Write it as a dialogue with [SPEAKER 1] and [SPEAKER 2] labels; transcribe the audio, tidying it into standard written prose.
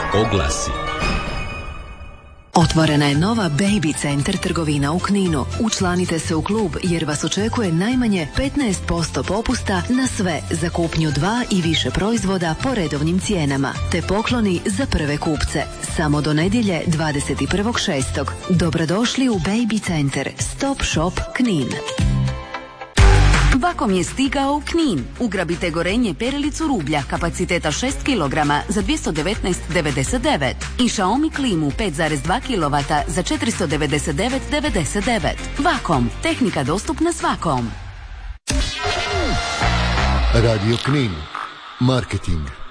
[SPEAKER 1] Oglasi.
[SPEAKER 2] Otvorena je nova Baby Centar trgovina u Kninu. Učlanite se u klub jer vas očekuje najmanje 15% popusta na sve za kupnju 2 i više proizvoda po redovnim cijenama, te pokloni za prve kupce. Samo do nedjelje 21.6. Dobrodošli u Baby Centar. Stop Shop Knin.
[SPEAKER 3] Vakom je stigao u Knin. Ugrabite gorenje perilicu rublja kapaciteta 6 kg za 219,99 i Xiaomi klimu 5,2 kW za 499,99. Vakom, tehnika dostupna svakom.
[SPEAKER 4] Radio Knin, marketing.